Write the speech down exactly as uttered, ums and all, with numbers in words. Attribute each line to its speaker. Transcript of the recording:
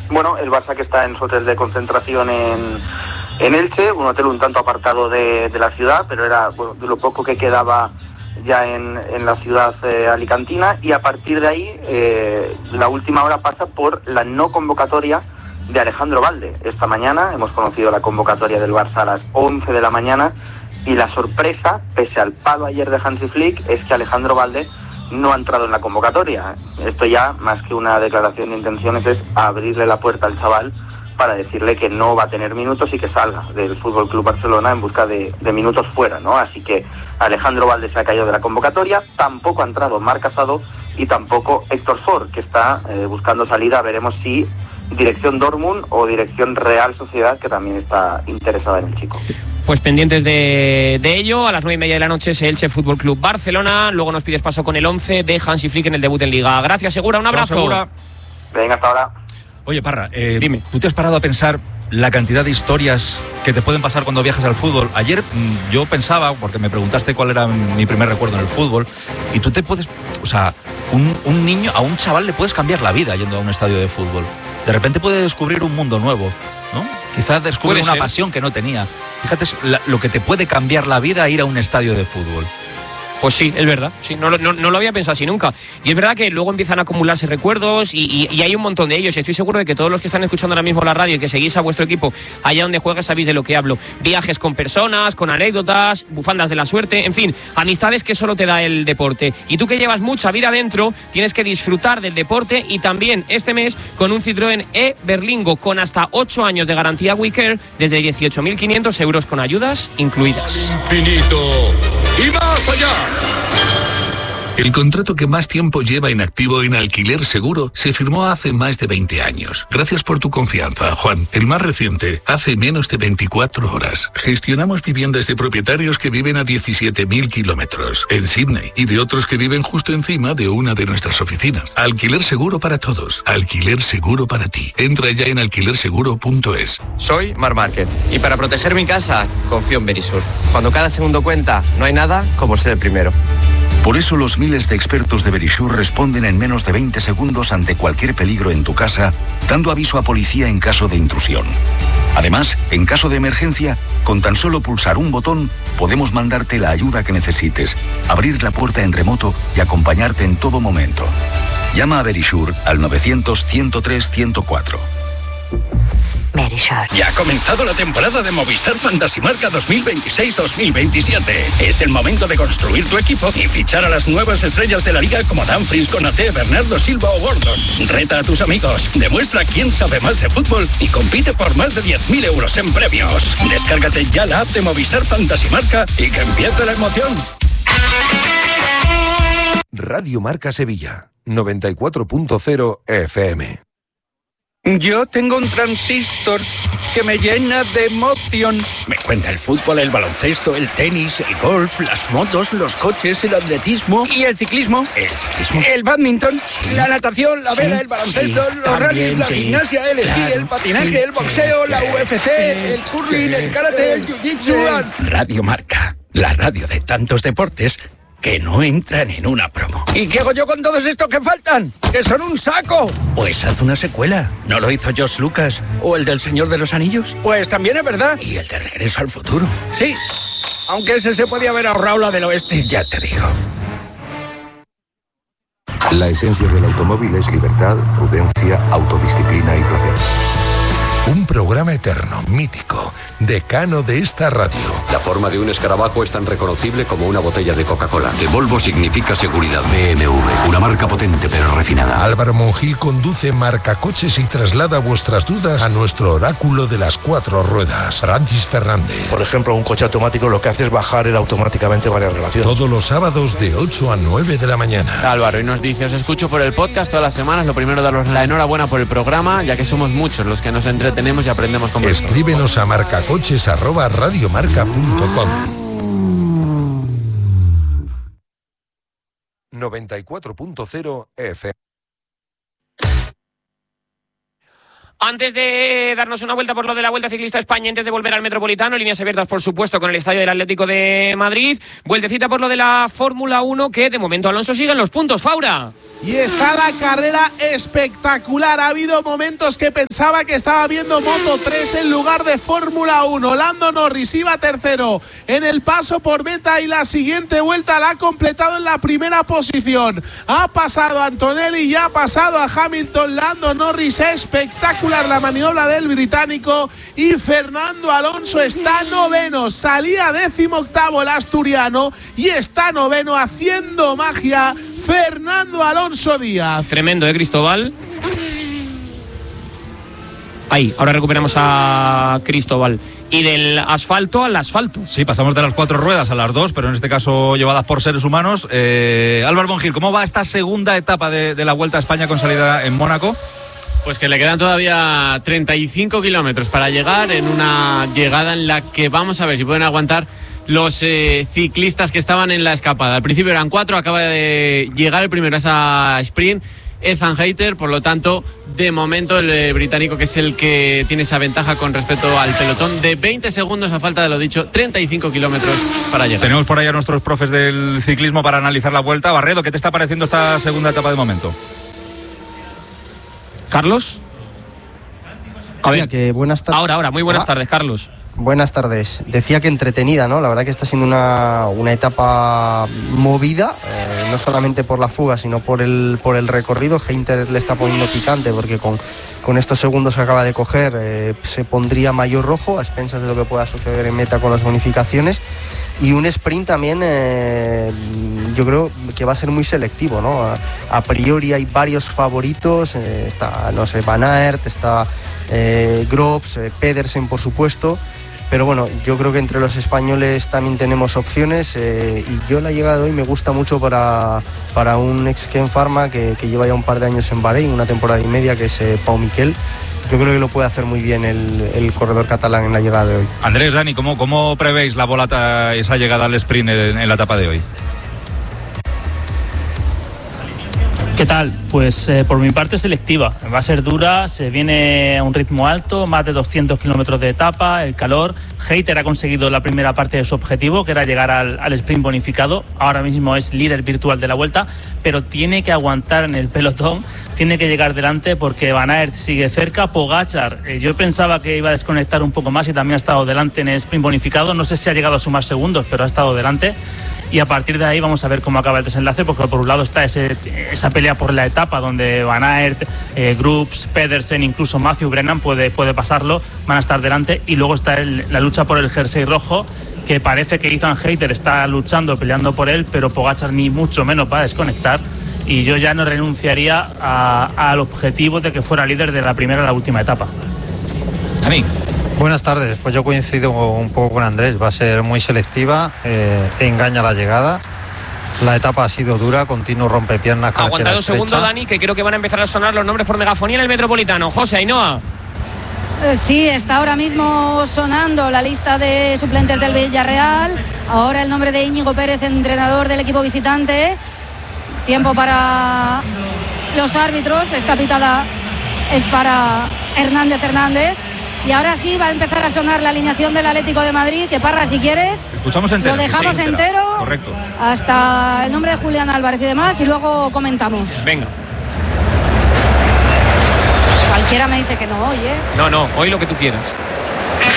Speaker 1: Bueno, el Barça que está en su hotel de concentración en, en Elche, un hotel un tanto apartado de, de la ciudad, pero era bueno, de lo poco que quedaba ya en, en la ciudad eh, alicantina, y a partir de ahí eh, la última hora pasa por la no convocatoria de Alejandro Balde. Esta mañana hemos conocido la convocatoria del Barça a las once de la mañana, y la sorpresa, pese al palo ayer de Hansi Flick, es que Alejandro Balde no ha entrado en la convocatoria. Esto ya, más que una declaración de intenciones, es abrirle la puerta al chaval para decirle que no va a tener minutos y que salga del F C Barcelona en busca de, de minutos fuera, ¿no? Así que Alejandro Balde se ha caído de la convocatoria, tampoco ha entrado Marc Casado y tampoco Héctor Ford, que está eh, buscando salida. Veremos si dirección Dortmund o dirección Real Sociedad, que también está interesada en el chico.
Speaker 2: Pues pendientes de, de ello, a las nueve y media de la noche es Elche Fútbol Club Barcelona. Luego nos pides paso con el once de Hansi Flick en el debut en Liga. Gracias, Segura, un abrazo.
Speaker 3: Segura.
Speaker 1: Venga, hasta ahora.
Speaker 3: Oye, Parra, eh,
Speaker 2: Dime.
Speaker 3: ¿tú te has parado a pensar la cantidad de historias que te pueden pasar cuando viajas al fútbol? Ayer mmm, yo pensaba, porque me preguntaste cuál era mi primer recuerdo en el fútbol, y tú te puedes, o sea, un, un niño, a un chaval le puedes cambiar la vida yendo a un estadio de fútbol. De repente puede descubrir un mundo nuevo, ¿no? Quizás descubre
Speaker 2: Puede
Speaker 3: una
Speaker 2: ser.
Speaker 3: pasión que no tenía. Fíjate la, lo que te puede cambiar la vida ir a un estadio de fútbol.
Speaker 2: Pues sí, es verdad. Sí, no, no, no lo había pensado así nunca. Y es verdad que luego empiezan a acumularse recuerdos y, y, y hay un montón de ellos. Y estoy seguro de que todos los que están escuchando ahora mismo la radio y que seguís a vuestro equipo allá donde juegas sabéis de lo que hablo. Viajes con personas, con anécdotas, bufandas de la suerte, en fin, amistades que solo te da el deporte. Y tú que llevas mucha vida dentro, tienes que disfrutar del deporte, y también este mes con un Citroën E Berlingo con hasta ocho años de garantía WeCare desde dieciocho mil quinientos euros con ayudas incluidas.
Speaker 4: Infinito y más allá. El contrato que más tiempo lleva inactivo en Alquiler Seguro se firmó hace más de veinte años. Gracias por tu confianza, Juan. El más reciente, hace menos de veinticuatro horas. Gestionamos viviendas de propietarios que viven a diecisiete mil kilómetros en Sydney y de otros que viven justo encima de una de nuestras oficinas. Alquiler Seguro para todos. Alquiler Seguro para ti. Entra ya en alquiler seguro punto es.
Speaker 5: Soy Mar Márquez y para proteger mi casa confío en Verisur. Cuando cada segundo cuenta, no hay nada como ser el primero.
Speaker 6: Por eso los miles de expertos de Verisur responden en menos de veinte segundos ante cualquier peligro en tu casa, dando aviso a policía en caso de intrusión. Además, en caso de emergencia, con tan solo pulsar un botón, podemos mandarte la ayuda que necesites, abrir la puerta en remoto y acompañarte en todo momento. Llama a Verisur al novecientos, ciento tres, ciento cuatro.
Speaker 7: Verisur.
Speaker 4: Ya ha comenzado la temporada de Movistar Fantasy Marca dos mil veintiséis dos mil veintisiete. Es el momento de construir tu equipo y fichar a las nuevas estrellas de la liga como Dumfries, Konaté, Bernardo Silva o Gordon. Reta a tus amigos, demuestra quién sabe más de fútbol y compite por más de diez mil euros en premios. Descárgate ya la app de Movistar Fantasy Marca y que empiece la emoción.
Speaker 8: Radio Marca Sevilla, noventa y cuatro punto cero F M.
Speaker 9: Yo tengo un transistor que me llena de emoción. Me cuenta el fútbol, el baloncesto, el tenis, el golf, las motos, los coches, el atletismo y el ciclismo. El ciclismo. El badminton, sí. La natación, la vela, sí. El baloncesto, sí. Los rallies, la sí. Gimnasia, el esquí, claro. El patinaje, sí. El boxeo, sí. La U F C, el curling, el karate, el jiu-jitsu. Radio Marca, la radio de tantos deportes que no entran en una promo. ¿Y qué hago yo con todos estos que faltan? ¡Que son un saco! Pues haz una secuela. ¿No lo hizo George Lucas? ¿O el del Señor de los Anillos? Pues también es verdad. ¿Y el de Regreso al Futuro? Sí, aunque ese se podía haber ahorrado la del oeste. Ya te digo.
Speaker 8: La esencia del automóvil es libertad, prudencia, autodisciplina y placer. Un programa eterno, mítico, decano de esta radio.
Speaker 10: La forma de un escarabajo es tan reconocible como una botella de Coca-Cola. De Volvo significa seguridad. B M W, una marca potente pero refinada.
Speaker 8: Álvaro Monjil conduce Marcacoches y traslada vuestras dudas a nuestro oráculo de las cuatro ruedas, Francis Fernández.
Speaker 11: Por ejemplo, un coche automático lo que hace es bajar él automáticamente varias relaciones.
Speaker 8: Todos los sábados de ocho a nueve de la mañana.
Speaker 12: Álvaro, y nos dice, os escucho por el podcast todas las semanas. Lo primero, daros la enhorabuena por el programa, ya que somos muchos los que nos entretenemos tenemos y aprendemos con vosotros.
Speaker 8: Escríbenos a marcacoches arroba radiomarca punto com. noventa y cuatro punto cero F M.
Speaker 2: Antes de darnos una vuelta por lo de la Vuelta Ciclista a España, antes de volver al Metropolitano, líneas abiertas, por supuesto, con el Estadio del Atlético de Madrid. Vueltecita por lo de la Fórmula uno, que de momento Alonso sigue en los puntos. Faura.
Speaker 7: Y está la carrera espectacular. Ha habido momentos que pensaba que estaba viendo Moto tres en lugar de Fórmula uno. Lando Norris iba tercero en el paso por meta y la siguiente vuelta la ha completado en la primera posición. Ha pasado a Antonelli y ha pasado a Hamilton. Lando Norris, espectacular la maniobra del británico. Y Fernando Alonso está noveno. Salía décimo octavo el asturiano y está noveno haciendo magia. Fernando Alonso Díaz.
Speaker 2: Tremendo, ¿eh, Cristóbal? Ahí, ahora recuperamos a Cristóbal. Y del asfalto al asfalto.
Speaker 3: Sí, pasamos de las cuatro ruedas a las dos, pero en este caso llevadas por seres humanos. Eh, Álvaro Bongil, ¿cómo va esta segunda etapa de, de la Vuelta a España con salida en Mónaco?
Speaker 12: Pues que le quedan todavía treinta y cinco kilómetros para llegar, en una llegada en la que vamos a ver si pueden aguantar los eh, ciclistas que estaban en la escapada. Al principio eran cuatro, acaba de llegar el primero a esa sprint, Ethan Hayter. Por lo tanto, de momento el eh, británico, que es el que tiene esa ventaja con respecto al pelotón de veinte segundos a falta de lo dicho, treinta y cinco kilómetros para llegar.
Speaker 3: Tenemos por ahí a nuestros profes del ciclismo para analizar la vuelta. Barredo, ¿qué te está pareciendo esta segunda etapa de momento?
Speaker 2: Carlos. A ver,
Speaker 13: que buenas tardes.
Speaker 2: Ahora, ahora, muy buenas ah. tardes, Carlos.
Speaker 13: Buenas tardes. Decía que entretenida, ¿no? La verdad que está siendo una, una etapa movida, eh, no solamente por la fuga, sino por el, por el recorrido. Hayter le está poniendo picante porque con, con estos segundos que acaba de coger eh, se pondría mayor rojo a expensas de lo que pueda suceder en meta con las bonificaciones. Y un sprint también, eh, yo creo que va a ser muy selectivo, ¿no? A, a priori hay varios favoritos, eh, está, no sé, Van Aert, está eh, Groves, eh, Pedersen, por supuesto. Pero bueno, yo creo que entre los españoles también tenemos opciones eh, y yo la llegada de hoy me gusta mucho para, para un ex Ken Pharma que, que lleva ya un par de años en Bahrein, una temporada y media, que es eh, Pau Miquel. Yo creo que lo puede hacer muy bien el, el corredor catalán en la llegada de hoy.
Speaker 3: Andrés, Dani, ¿cómo, cómo prevéis la volata, esa llegada al sprint en, en la etapa de hoy?
Speaker 14: ¿Qué tal? Pues eh, por mi parte selectiva. Va a ser dura, se viene a un ritmo alto, más de doscientos kilómetros de etapa, el calor. Hayter ha conseguido la primera parte de su objetivo, que era llegar al, al sprint bonificado. Ahora mismo es líder virtual de la Vuelta, pero tiene que aguantar en el pelotón, tiene que llegar delante porque Van Aert sigue cerca. Pogačar, eh, yo pensaba que iba a desconectar un poco más y también ha estado delante en el sprint bonificado. No sé si ha llegado a sumar segundos, pero ha estado delante. Y a partir de ahí vamos a ver cómo acaba el desenlace, porque por un lado está ese, esa pelea por la etapa donde Van Aert, eh, Groves, Pedersen, incluso Matthew Brennan puede, puede pasarlo, van a estar delante, y luego está el, la lucha por el jersey rojo, que parece que Ethan Hayter está luchando, peleando por él, pero Pogačar ni mucho menos va a desconectar, y yo ya no renunciaría a, al objetivo de que fuera líder de la primera a la última etapa.
Speaker 3: A mí.
Speaker 15: Buenas tardes, pues yo coincido un poco con Andrés, va a ser muy selectiva, eh, engaña la llegada, la etapa ha sido dura, continuo rompepiernas.
Speaker 2: Aguantad un segundo, Dani, que creo que van a empezar a sonar los nombres por megafonía en el Metropolitano. José, Ainhoa.
Speaker 16: Eh, sí, está ahora mismo sonando la lista de suplentes del Villarreal, ahora el nombre de Íñigo Pérez, entrenador del equipo visitante. Tiempo para los árbitros, esta pitada es para Hernández Hernández. Y ahora sí va a empezar a sonar la alineación del Atlético de Madrid, que Parra, si quieres,
Speaker 3: escuchamos entero,
Speaker 16: lo dejamos
Speaker 3: sí,
Speaker 16: entero,
Speaker 3: correcto,
Speaker 16: hasta el nombre de Julián Álvarez y demás, y luego comentamos.
Speaker 2: Venga.
Speaker 16: Cualquiera me dice que no hoy, ¿eh?
Speaker 2: No, no, hoy lo que tú quieras.